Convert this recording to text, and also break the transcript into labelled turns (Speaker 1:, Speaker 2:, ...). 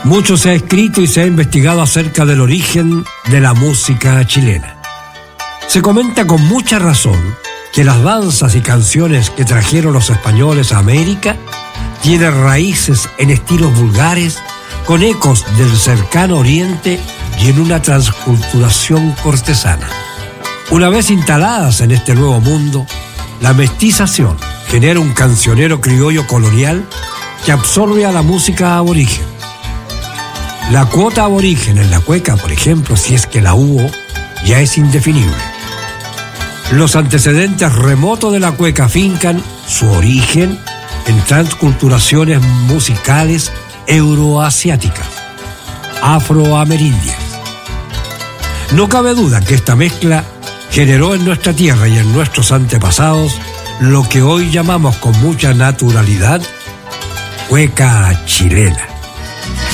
Speaker 1: Mucho se ha escrito y se ha investigado acerca del origen de la música chilena. Se comenta con mucha razón que las danzas y canciones que trajeron los españoles a América tienen raíces en estilos vulgares, con ecos del cercano oriente y en una transculturación cortesana. Una vez instaladas en este nuevo mundo, la mestización genera un cancionero criollo colonial que absorbe a la música aborigen. La cuota aborigen en la cueca, por ejemplo, si es que la hubo, ya es indefinible. Los antecedentes remotos de la cueca fincan su origen en transculturaciones musicales euroasiáticas, afroamerindias. No cabe duda que esta mezcla generó en nuestra tierra y en nuestros antepasados lo que hoy llamamos con mucha naturalidad cueca chilena.